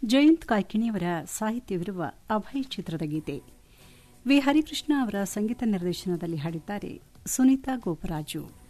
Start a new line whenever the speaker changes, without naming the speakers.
ಜಯಂತ್ ಕಾಯ್ಕಿಣಿಯವರ ಸಾಹಿತ್ಯವಿರುವ ಅಭಯ್ ಚಿತ್ರದ ಗೀತೆ. ವಿ ಹರಿಕೃಷ್ಣ ಅವರ ಸಂಗೀತ ನಿರ್ದೇಶನದಲ್ಲಿ ಹಾಡಿದ್ದಾರೆ ಸುನೀತಾ ಗೋಪರಾಜು.